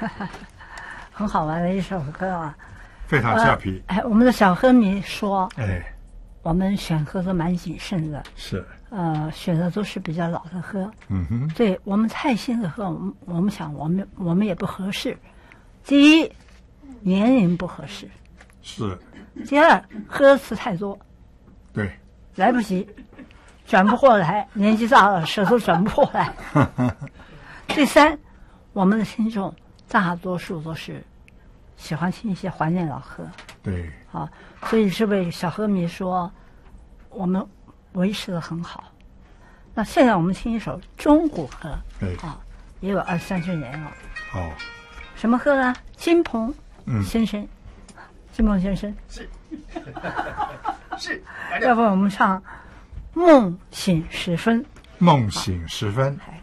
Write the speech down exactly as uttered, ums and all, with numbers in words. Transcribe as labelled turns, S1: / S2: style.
S1: 很好玩的一首歌啊，
S2: 非常俏皮。
S1: 呃、哎，我们的小歌迷说，
S2: 哎，
S1: 我们选歌都蛮谨慎的，
S2: 是，
S1: 呃，选的都是比较老的歌。
S2: 嗯哼，
S1: 对我们太新的歌，我们我们想，我们我们也不合适。第一，年龄不合适；
S2: 是。
S1: 第二，歌词太多，
S2: 对，
S1: 来不及，转不过来，年纪大了，舌头转不过来。第三，我们的听众大多数都是喜欢听一些怀念老歌。
S2: 对，
S1: 啊，所以这位小歌迷说，我们维持的很好。那现在我们听一首中国歌，
S2: 对，
S1: 啊，也有二三十年了。
S2: 哦，
S1: 什么歌呢？金鹏先生，
S2: 嗯、
S1: 金鹏先生
S3: 是是，
S1: 要不我们唱《梦醒时分》。
S2: 梦醒时分。
S1: 哎